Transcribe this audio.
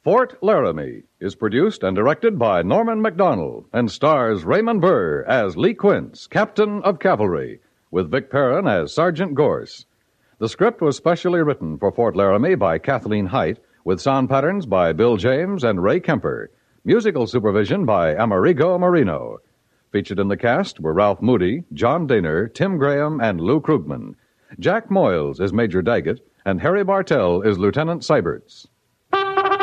Fort Laramie is produced and directed by Norman MacDonald and stars Raymond Burr as Lee Quince, Captain of Cavalry, with Vic Perrin as Sergeant Gorse. The script was specially written for Fort Laramie by Kathleen Height, with sound patterns by Bill James and Ray Kemper. Musical supervision by Amerigo Marino. Featured in the cast were Ralph Moody, John Daner, Tim Graham, and Lou Krugman. Jack Moyles is Major Daggett, and Harry Bartell is Lieutenant Seiberts.